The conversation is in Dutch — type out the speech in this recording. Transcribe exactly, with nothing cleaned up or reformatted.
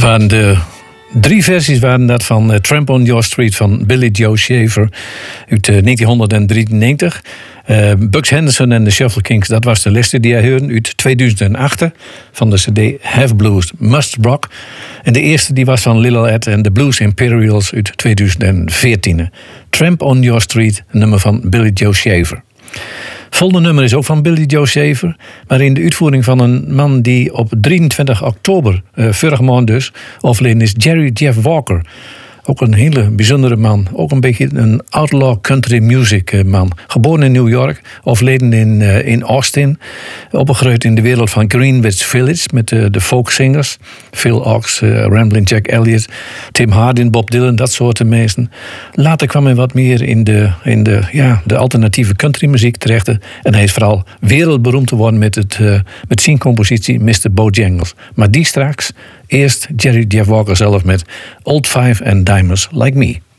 waren de drie versies waren dat van uh, Tramp on Your Street van Billy Joe Shaver uit uh, negentien drieënnegentig. Uh, Bucks Henderson en de Shuffle Kings, dat was de lijst die hij hoorde uit tweeduizend acht van de cd Have Blues Must Rock. En de eerste die was van Lil Ed en de Blues Imperials uit tweeduizend veertien. Tramp on Your Street, een nummer van Billy Joe Shaver. Volgende nummer is ook van Billy Joe Shaver, maar in de uitvoering van een man die op drieëntwintig oktober, uh, vorige maand dus, overleden is, Jerry Jeff Walker. Ook een hele bijzondere man. Ook een beetje een outlaw country music man. Geboren in New York, overleden in, uh, in Austin. Opgegroeid in de wereld van Greenwich Village met uh, de folksingers. Phil Ochs, uh, Ramblin' Jack Elliott, Tim Hardin, Bob Dylan, dat soort mensen. Later kwam hij wat meer in de, in de, ja, de alternatieve countrymuziek terecht. En hij is vooral wereldberoemd geworden met, het, uh, met zijn compositie mister Bojangles. Maar die straks. Eerst Jerry Jeff Walker zelf met Old Five and Dimers Like Me.